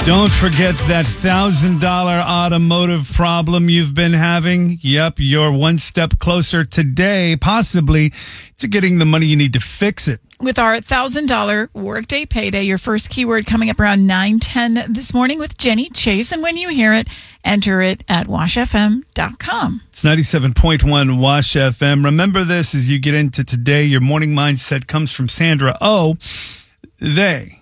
Don't forget that $1,000 automotive problem you've been having. Yep, you're one step closer today, possibly, to getting the money you need to fix it. With our $1,000 Workday Payday, your first keyword coming up around 9:10 this morning with Jenny Chase. And when you hear it, enter it at washfm.com. It's 97.1 Wash FM. Remember this as you get into today. Your morning mindset comes from Sandra Oh. They